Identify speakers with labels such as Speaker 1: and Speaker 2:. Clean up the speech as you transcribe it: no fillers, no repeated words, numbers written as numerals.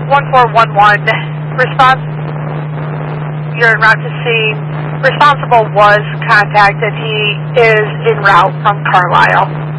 Speaker 1: 1411, response, you're en route to scene. Responsible was contacted. He is en route from Carlisle.